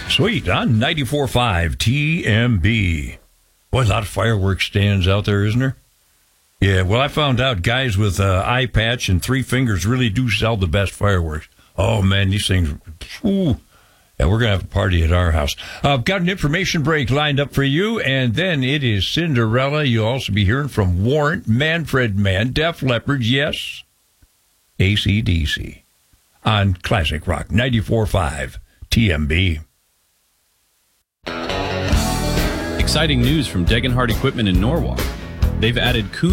Sweet, on 94.5 TMB. Boy, a lot of fireworks stands out there, isn't there? Yeah, well, I found out guys with eye patch and 3 fingers really do sell the best fireworks. Oh, man, these things, ooh. Yeah, we're going to have a party at our house. Got an information break lined up for you, and then it is Cinderella. You'll also be hearing from Warrant, Manfred Mann, Def Leppard, yes, AC/DC on Classic Rock 94.5 TMB. Exciting news from Degenhardt Equipment in Norwalk. They've added